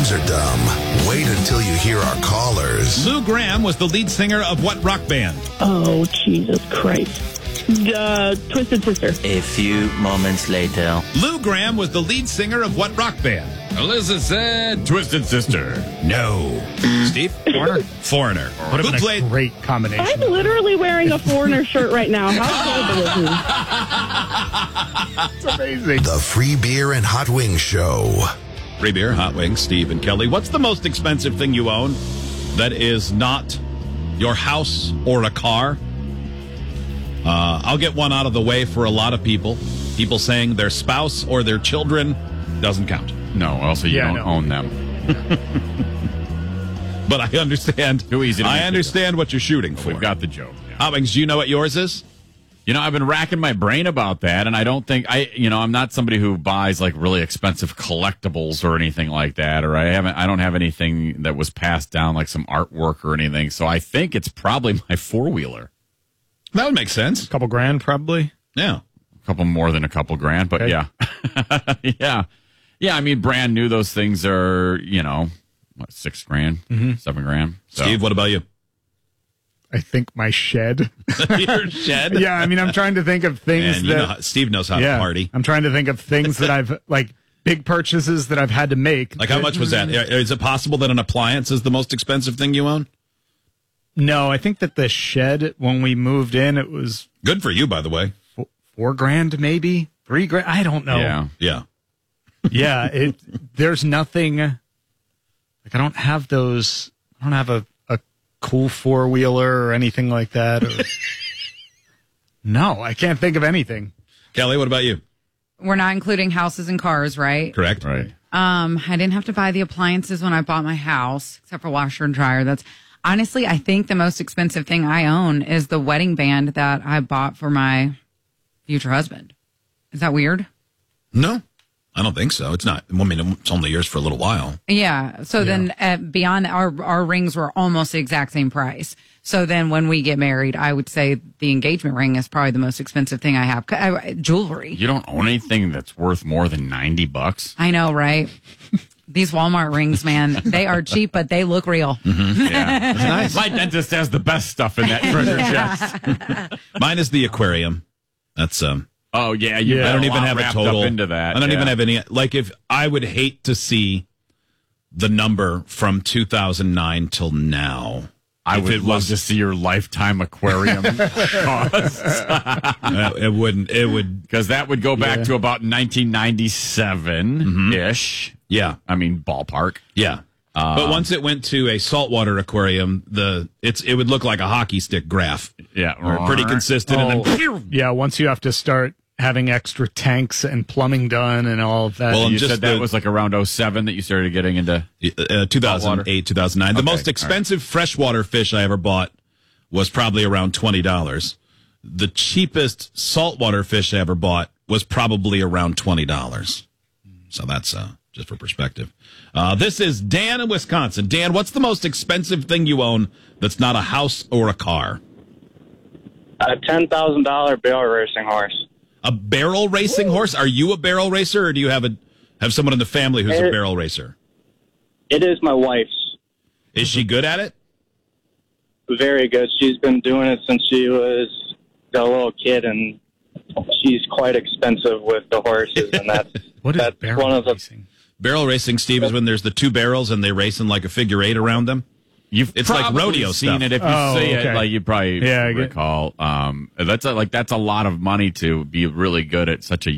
names are dumb. Wait until you hear our callers. Lou Gramm was the lead singer of what rock band? Oh, Jesus Christ. Twisted Sister. A few moments later. Lou Gramm was the lead singer of what rock band? Alyssa said Twisted Sister. No. Steve? Foreigner. Would have Who been played? a great combination. I'm literally wearing a Foreigner shirt right now. How horrible is he? It's amazing. The Free Beer and Hot Wings Show. Free beer, hot wings, Steve and Kelly. What's the most expensive thing you own that is not your house or a car? I'll get one out of the way for a lot of people. People saying their spouse or their children doesn't count. No, also you don't own them. But I understand. Too easy to I make understand what you're shooting for. We've got the joke. Yeah. Hot wings, do you know what yours is? You know, I've been racking my brain about that, and I don't think I'm not somebody who buys like really expensive collectibles or anything like that, or I don't have anything that was passed down like some artwork or anything. So I think it's probably my four-wheeler. That would make sense. A couple grand, probably. Yeah. A couple more than a couple grand, but Okay. yeah. Yeah, I mean, brand new, those things are, what, $6 grand, $7 grand. So. Steve, what about you? I think my shed. Your shed? Yeah, I mean, I'm trying to think of things And Steve knows how to party. I'm trying to think of things that I've, like, big purchases that I've had to make. Like, how much was that? Is it possible that an appliance is the most expensive thing you own? No, I think that the shed, when we moved in, it was Good for you, by the way. $4 grand, maybe $3 grand. I don't know. Yeah. Yeah. Yeah, there's nothing. Like, I don't have those. I don't have a cool four-wheeler or anything like that. No, I can't think of anything. Kelly, what about you? We're not including houses and cars, right? Correct. Right. I didn't have to buy the appliances when I bought my house, except for washer and dryer. That's honestly, I think the most expensive thing I own is the wedding band that I bought for my future husband. Is that weird? No, I don't think so. It's not. I mean, it's only yours for a little while. Yeah. So then beyond our rings were almost the exact same price. So then when we get married, I would say the engagement ring is probably the most expensive thing I have. Jewelry. You don't own anything that's worth more than $90? I know, right? These Walmart rings, man, they are cheap, but they look real. Yeah. Nice. My dentist has the best stuff in that treasure chest. Mine is the aquarium. That's Oh, yeah. I don't even have a total. Up into that. I don't even have any. Like, if I would hate to see the number from 2009 till now. I would love to see your lifetime aquarium costs. It wouldn't. It would. Because that would go back to about 1997-ish. Yeah. I mean, ballpark. Yeah. But once it went to a saltwater aquarium, it would look like a hockey stick graph. Yeah. Pretty consistent. And then, Yeah, once you have to start having extra tanks and plumbing done and all of that. Well, You just said that was like around 07 that you started getting into 2008, 2009. The most expensive freshwater fish I ever bought was probably around $20. The cheapest saltwater fish I ever bought was probably around $20. So that's just for perspective. This is Dan in Wisconsin. Dan, what's the most expensive thing you own that's not a house or a car? A $10,000 barrel racing horse. A barrel racing horse? Are you a barrel racer, or do you have someone in the family who's a barrel racer? It is my wife's. Is she good at it? Very good. She's been doing it since she was a little kid, and she's quite expensive with the horses. And that's What is that's barrel one of the. racing? Barrel racing, Steve, is when there's the two barrels and they race in like a figure eight around them. It's like rodeo seen stuff. it. If you see it, like you probably recall. That's a lot of money to be really good at such a